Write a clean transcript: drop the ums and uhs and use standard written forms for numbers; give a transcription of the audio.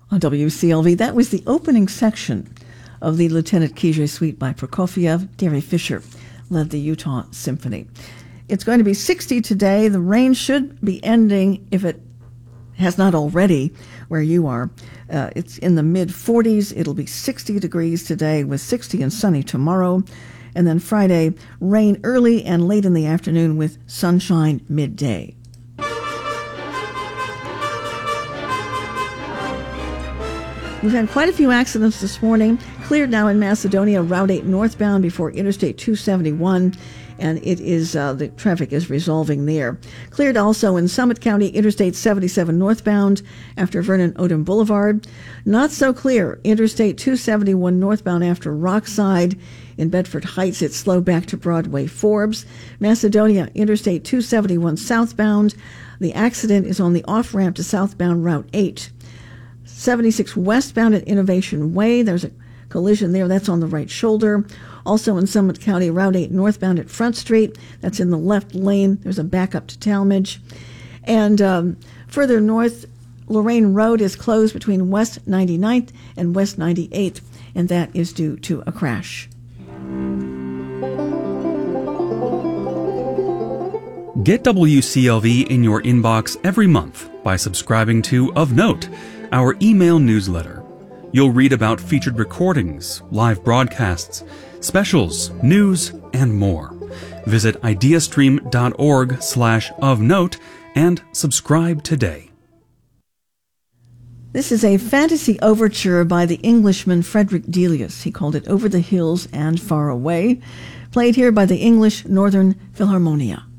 On WCLV, that was the opening section of the Lieutenant Kyje Suite by Prokofiev. Gary Fisher led the Utah Symphony. It's going to be 60 today. The rain should be ending, if it has not already, where you are. It's in the mid-40s. It'll be 60 degrees today with 60 and sunny tomorrow. And then Friday, rain early and late in the afternoon with sunshine midday. We've had quite a few accidents this morning. Cleared now in Macedonia, Route 8 northbound before Interstate 271, and it is the traffic is resolving there. Cleared also in Summit County, Interstate 77 northbound after Vernon Odom Boulevard. Not so clear, Interstate 271 northbound after Rockside. In Bedford Heights, it's slow back to Broadway Forbes. Macedonia, Interstate 271 southbound. The accident is on the off-ramp to southbound Route 8. 76 westbound at Innovation Way. There's a collision there. That's on the right shoulder. Also in Summit County, Route 8 northbound at Front Street. That's in the left lane. There's a backup to Talmadge. And further north, Lorraine Road is closed between West 99th and West 98th, and that is due to a crash. Get WCLV in your inbox every month by subscribing to Of Note, our email newsletter. You'll read about featured recordings, live broadcasts, specials, news, and more. Visit ideastream.org/ofnote and subscribe today. This is a fantasy overture by the Englishman Frederick Delius. He called it Over the Hills and Far Away, played here by the English Northern Philharmonia.